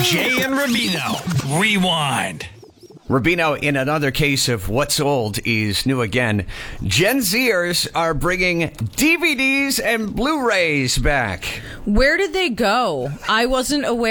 Jay and Rubino. Rewind. Rubino, in another case of what's old is new again, Gen Zers are bringing DVDs and Blu-rays back. Where did they go? I wasn't aware.